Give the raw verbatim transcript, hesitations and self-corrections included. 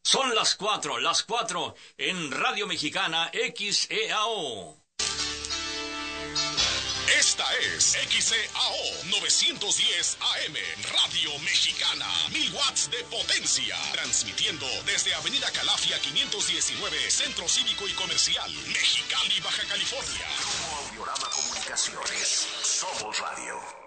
Son las cuatro, las cuatro en Radio Mexicana X E A O. Esta es X E A O novecientos diez A M, Radio Mexicana, mil watts de potencia, transmitiendo desde Avenida Calafia quinientos diecinueve, Centro Cívico y Comercial, Mexicali, Baja California. Grupo Audiorama Comunicaciones, somos radio.